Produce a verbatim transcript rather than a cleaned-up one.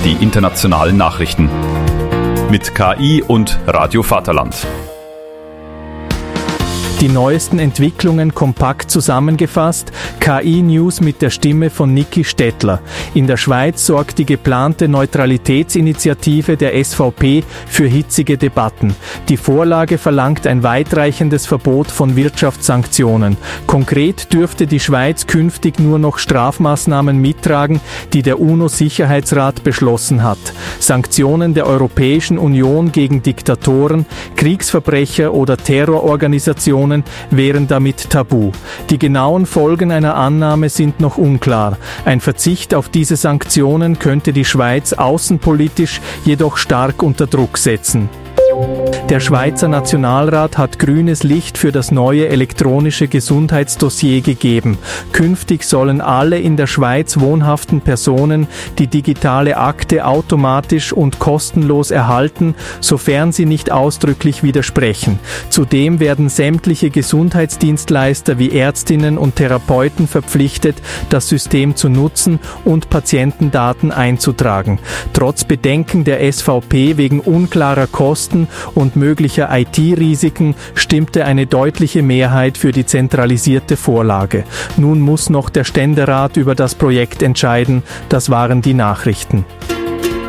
die internationalen Nachrichten. Mit K I und Radio Vaterland. Die neuesten Entwicklungen kompakt zusammengefasst, K I-News mit der Stimme von Niki Stettler. In der Schweiz sorgt die geplante Neutralitätsinitiative der S V P für hitzige Debatten. Die Vorlage verlangt ein weitreichendes Verbot von Wirtschaftssanktionen. Konkret dürfte die Schweiz künftig nur noch Strafmaßnahmen mittragen, die der UNO-Sicherheitsrat beschlossen hat. Sanktionen der Europäischen Union gegen Diktatoren, Kriegsverbrecher oder Terrororganisationen wären damit tabu. Die genauen Folgen einer Annahme sind noch unklar. Ein Verzicht auf diese Sanktionen könnte die Schweiz außenpolitisch jedoch stark unter Druck setzen. Der Schweizer Nationalrat hat grünes Licht für das neue elektronische Gesundheitsdossier gegeben. Künftig sollen alle in der Schweiz wohnhaften Personen die digitale Akte automatisch und kostenlos erhalten, sofern sie nicht ausdrücklich widersprechen. Zudem werden sämtliche Gesundheitsdienstleister wie Ärztinnen und Therapeuten verpflichtet, das System zu nutzen und Patientendaten einzutragen. Trotz Bedenken der S V P wegen unklarer Kosten und möglicher I T-Risiken stimmte eine deutliche Mehrheit für die zentralisierte Vorlage. Nun muss noch der Ständerat über das Projekt entscheiden. Das waren die Nachrichten.